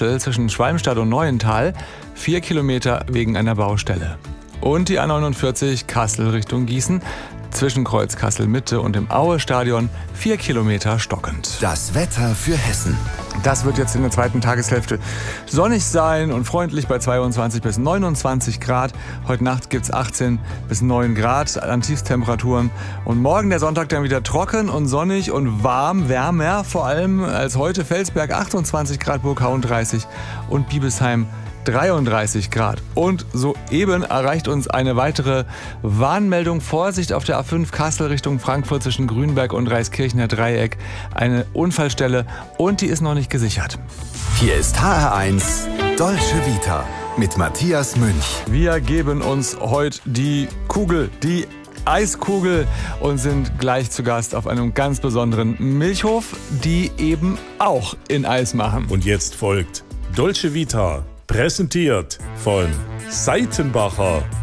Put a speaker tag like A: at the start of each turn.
A: Kassel zwischen Schwalmstadt und Neuental 4 Kilometer wegen einer Baustelle. Und die A49 Kassel Richtung Gießen zwischen Kreuz Kassel-Mitte und dem Aue-Stadion 4 Kilometer stockend.
B: Das Wetter für Hessen.
A: Das wird jetzt in der zweiten Tageshälfte sonnig sein und freundlich bei 22 bis 29 Grad. Heute Nacht gibt es 18 bis 9 Grad an Tiefstemperaturen. Und morgen der Sonntag dann wieder trocken und sonnig und warm, wärmer vor allem als heute. Felsberg 28 Grad, Burghauen 30 und Biebesheim 33 Grad. Und soeben erreicht uns eine weitere Warnmeldung. Vorsicht auf der A5 Kassel Richtung Frankfurt zwischen Grünberg und Reiskirchner Dreieck. Eine Unfallstelle und die ist noch nicht gesichert.
B: Hier ist HR1 Dolce Vita mit Matthias Münch.
A: Wir geben uns heute die Eiskugel und sind gleich zu Gast auf einem ganz besonderen Milchhof, die eben auch in Eis machen.
C: Und jetzt folgt Dolce Vita, präsentiert von Seitenbacher.